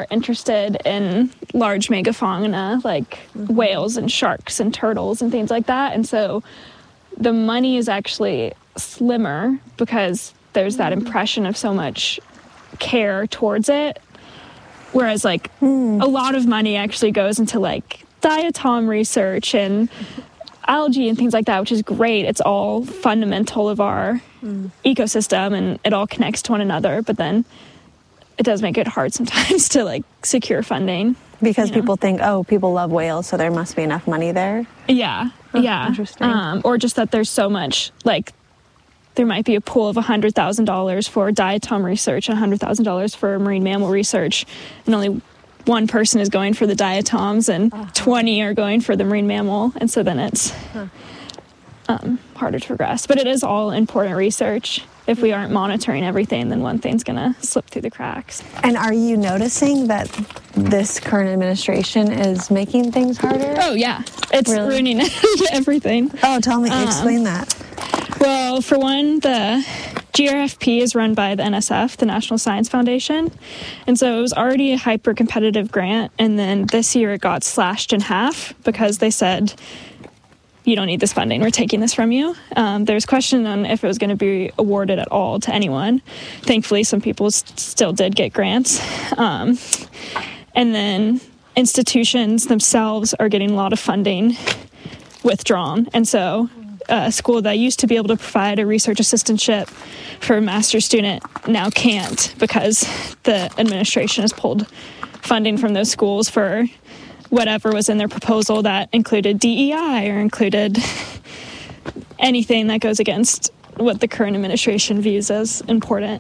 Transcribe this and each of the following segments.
interested in large megafauna like whales and sharks and turtles and things like that. And so the money is actually slimmer because there's that impression of so much care towards it. Whereas like a lot of money actually goes into like diatom research and algae and things like that, which is great. It's all fundamental of our ecosystem and it all connects to one another. But then it does make it hard sometimes to like secure funding. Because people think, oh, people love whales, so there must be enough money there. Yeah, yeah. Interesting. Or just that there's so much, like there might be a pool of $100,000 for diatom research and $100,000 for marine mammal research, and only one person is going for the diatoms and 20 are going for the marine mammal, and so then it's harder to progress. But it is all important research. If we aren't monitoring everything, then one thing's going to slip through the cracks. And are you noticing that this current administration is making things harder? Oh, yeah. It's ruining everything. Oh, tell me, explain that. Well, for one, the GRFP is run by the NSF, the National Science Foundation. And so it was already a hyper-competitive grant. And then this year it got slashed in half because they said, you don't need this funding, we're taking this from you. There's question on if it was going to be awarded at all to anyone. Thankfully, some people still did get grants. And then institutions themselves are getting a lot of funding withdrawn. And so a school that used to be able to provide a research assistantship for a master's student now can't because the administration has pulled funding from those schools for whatever was in their proposal that included DEI or included anything that goes against what the current administration views as important.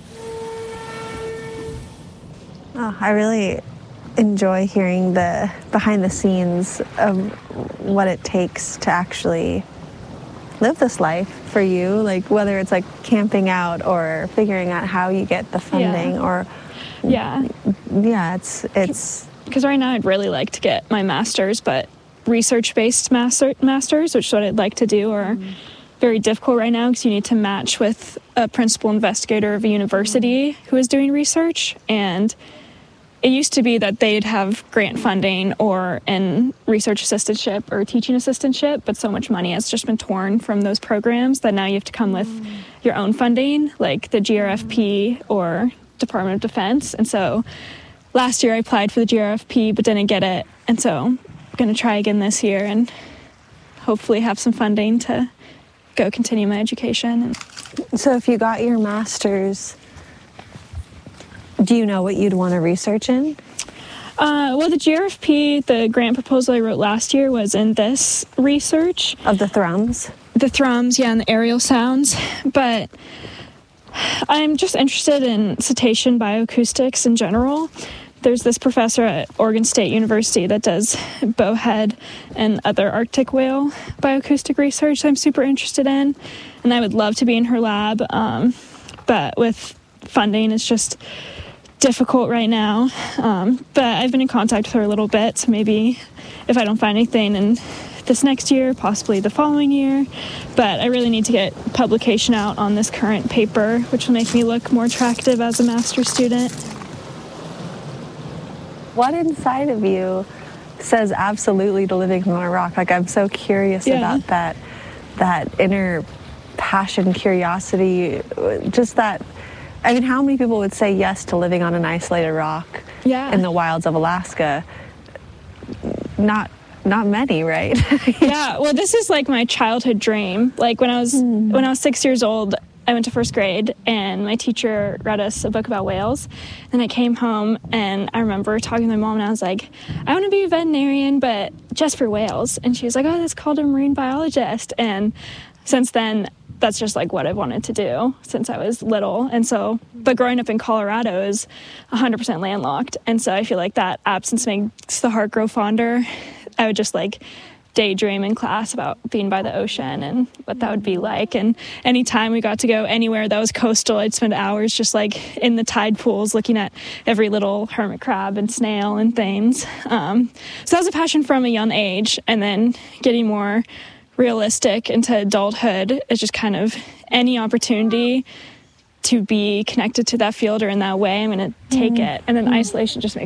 Oh, I really enjoy hearing the behind the scenes of what it takes to actually live this life for you, like whether it's like camping out or figuring out how you get the funding it's because right now I'd really like to get my master's, but research-based masters, which is what I'd like to do, are very difficult right now because you need to match with a principal investigator of a university who is doing research. And it used to be that they'd have grant funding or an research assistantship or teaching assistantship, but so much money has just been torn from those programs that now you have to come with your own funding, like the GRFP or Department of Defense. And so last year I applied for the GRFP but didn't get it, and so I'm going to try again this year and hopefully have some funding to go continue my education. So if you got your master's, do you know what you'd want to research in? Well, the GRFP, the grant proposal I wrote last year, was in this research. Of the thrums? The thrums, yeah, and the aerial sounds. But I'm just interested in cetacean bioacoustics in general. There's this professor at Oregon State University that does bowhead and other Arctic whale bioacoustic research I'm super interested in, and I would love to be in her lab, but with funding it's just difficult right now. But I've been in contact with her a little bit, so maybe if I don't find anything in this next year, possibly the following year. But I really need to get publication out on this current paper, which will make me look more attractive as a master's student. What inside of you says absolutely to living on a rock? Like, I'm so curious about that inner passion, curiosity, just that. I mean, how many people would say yes to living on an isolated rock in the wilds of Alaska? Not many, right? Yeah, well, this is like my childhood dream. Like when I was 6 years old, I went to first grade and my teacher read us a book about whales. And I came home and I remember talking to my mom and I was like, I want to be a veterinarian, but just for whales. And she was like, oh, that's called a marine biologist. And since then, that's just like what I've wanted to do since I was little. And so, but growing up in Colorado is 100% landlocked. And so I feel like that absence makes the heart grow fonder. I would just like daydream in class about being by the ocean and what that would be like. And anytime we got to go anywhere that was coastal, I'd spend hours just like in the tide pools looking at every little hermit crab and snail and things. So that was a passion from a young age. And then getting more realistic into adulthood is just kind of any opportunity to be connected to that field or in that way, I'm going to take it. And then isolation just makes